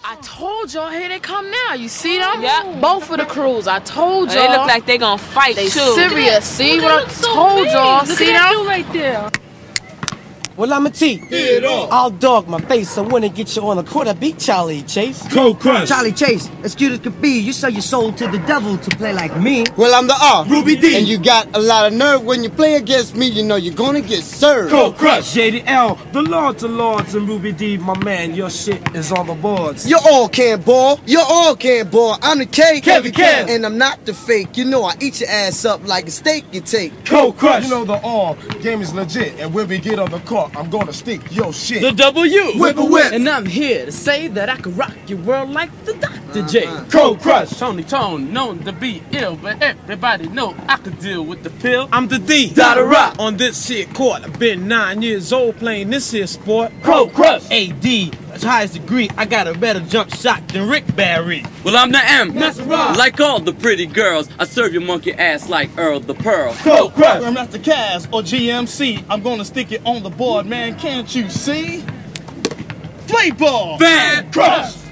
I told y'all, here they come now. You see them? Yep. Both of the crews. I told y'all. They look like they gonna fight they too. serious. See what I told y'all? See them? right there. Well, I'm a T. I'll dog my face. I wanna get you on the court. I beat Charlie Chase. Cold Crush. Charlie Chase, as cute as could be, you sell your soul to the devil to play like me. Well, I'm the R. Ruby D. And you got a lot of nerve when you play against me, you know you're gonna get served. Cold Crush. JDL, the Lords of Lords and Ruby D, my man, your shit is on the boards. You all can't ball. You all can't ball. I'm the K. Kevin Kev. And I'm not the fake. You know I eat your ass up like a steak you take. Cold Crush. You know the all game is legit, and when we get on the court, I'm gonna stick your shit. The W. Whip a whip. And I'm here to say that I can rock your world like the Dr. J. Cold Crush. Tony Tone, known to be ill, but everybody know I could deal with the pill. I'm the D. Dada Rock. On this here court, I've been 9 years old playing this here sport. Cold Crush. AD, as highest degree, I got a better jump shot than Rick Barry. Well, I'm the M. That's right. Like all the pretty girls, I serve your monkey ass like Earl the Pearl. Cold Crush. I'm not the Caz or GMC. I'm gonna stick it on the board, man. Can't you see? Play ball. Fan Crush.